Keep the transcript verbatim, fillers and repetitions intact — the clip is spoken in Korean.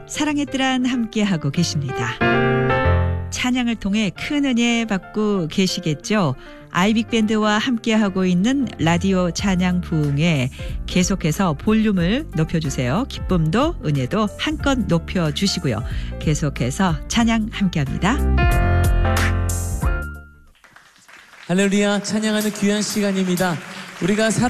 사랑의 뜰안 함께하고 계십니다. 찬양을 통해 큰 은혜 받고 계시겠죠. 아이빅밴드와 함께하고 있는 라디오 찬양 부흥에 계속해서 볼륨을 높여주세요. 기쁨도 은혜도 한껏 높여주시고요. 계속해서 찬양 함께합니다. 할렐루야, 찬양하는 귀한 시간입니다. 우리가 살아